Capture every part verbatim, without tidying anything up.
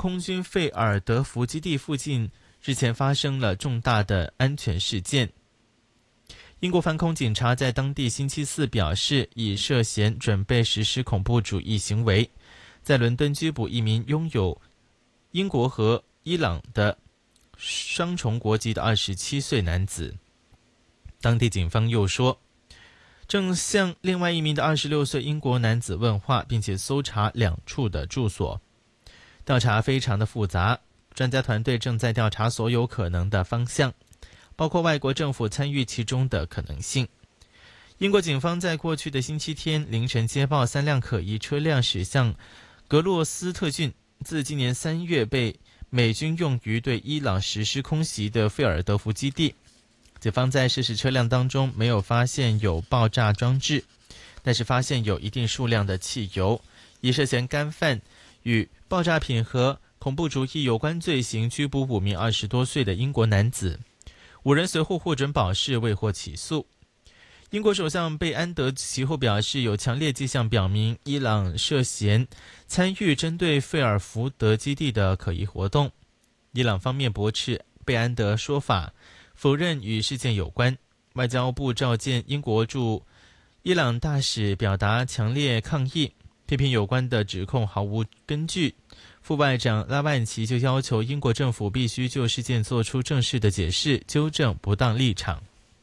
空军费尔德福基地附近日前发生了重大的安全事件。英国反恐警察在当地星期四表示，已涉嫌准备实施恐怖主义行为，在伦敦拘捕一名拥有英国和伊朗的双重国籍的二十七岁男子。当地警方又说，正向另外一名的二十六岁英国男子问话，并且搜查两处的住所。调查非常的复杂，专家团队正在调查所有可能的方向，包括外国政府参与其中的可能性。英国警方在过去的星期天凌晨接报三辆可疑车辆驶向格洛斯特郡，自今年三月被美军用于对伊朗实施空袭的费尔德福基地。警方在涉事车辆当中没有发现有爆炸装置，但是发现有一定数量的汽油，以涉嫌干犯与爆炸品和恐怖主义有关罪行拘捕五名二十多岁的英国男子，五人随后获准保释，未获起诉。英国首相贝安德其后表示，有强烈迹象表明伊朗涉嫌参与针对费尔福德基地的可疑活动。伊朗方面驳斥贝安德说法，否认与事件有关。外交部召见英国驻伊朗大使表达强烈抗议，批评有关的指控毫无根据。副外长拉万奇就要求英国政府必须就事件做出正式的解释，纠正不当立场。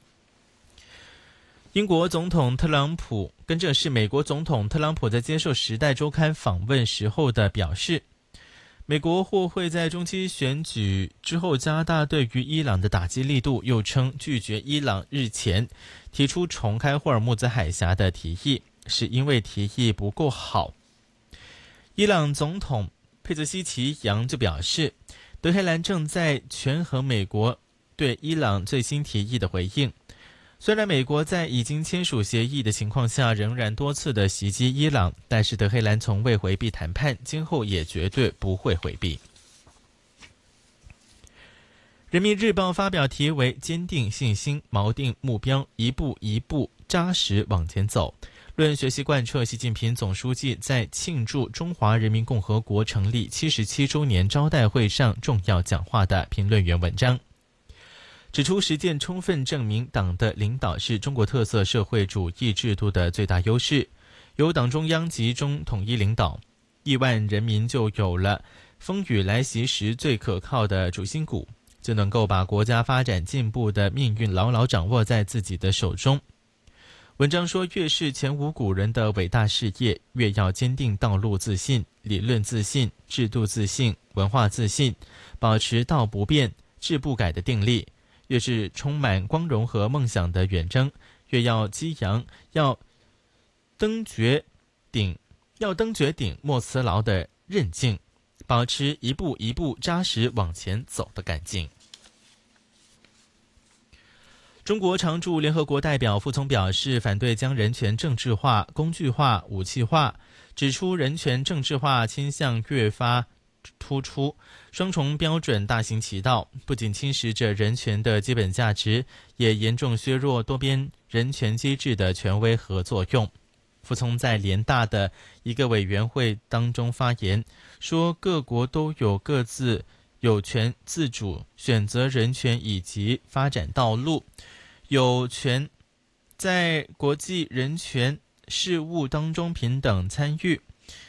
英国总统特朗普，更正是美国总统特朗普在接受《时代周刊》访问时候的表示，美国或会在中期选举之后加大对于伊朗的打击力度，又称拒绝伊朗日前提出重开霍尔木兹海峡的提议，是因为提议不够好。伊朗总统佩泽西奇扬就表示，德黑兰正在权衡美国对伊朗最新提议的回应。虽然美国在已经签署协议的情况下仍然多次的袭击伊朗，但是德黑兰从未回避谈判，今后也绝对不会回避。人民日报发表题为坚定信心，锚定目标，一步一步扎实往前走，论学习贯彻习近平总书记在庆祝中华人民共和国成立七十七周年招待会上重要讲话的评论员文章，指出实践充分证明党的领导是中国特色社会主义制度的最大优势，由党中央集中统一领导，亿万人民就有了风雨来袭时最可靠的主心骨，就能够把国家发展进步的命运牢牢掌握在自己的手中。文章说，越是前无古人的伟大事业，越要坚定道路自信、理论自信、制度自信、文化自信，保持道不变、志不改的定力。越是充满光荣和梦想的远征，越要激扬要登绝顶要登绝顶莫辞劳的韧劲，保持一步一步扎实往前走的干劲。中国常驻联合国代表傅聪表示，反对将人权政治化、工具化、武器化，指出人权政治化倾向越发突出，双重标准大行其道，不仅侵蚀着人权的基本价值，也严重削弱多边人权机制的权威和作用。傅聪在联大的一个委员会当中发言说，各国都有各自有权自主选择人权以及发展道路，有权在国际人权事务当中平等参与、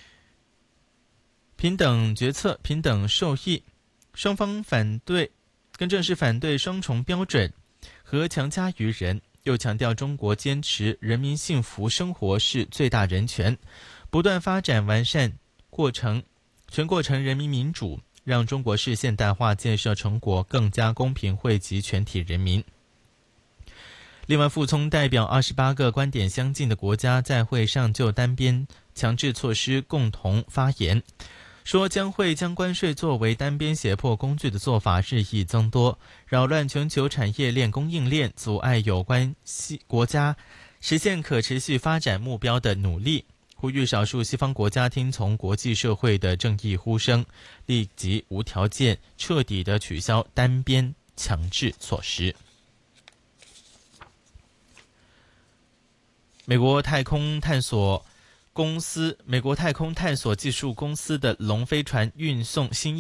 平等决策、平等受益。双方反对，更正是反对双重标准和强加于人，又强调中国坚持人民幸福生活是最大人权，不断发展完善过程，全过程人民民主，让中国式现代化建设成果更加公平惠及全体人民。另外，傅聪代表二十八个观点相近的国家在会上就单边强制措施共同发言，说将会将关税作为单边胁迫工具的做法日益增多，扰乱全球产业链供应链，阻碍有关国家实现可持续发展目标的努力，呼吁少数西方国家听从国际社会的正义呼声，立即无条件彻底地取消单边强制措施。美国太空探索公司美国太空探索技术公司的龙飞船运送新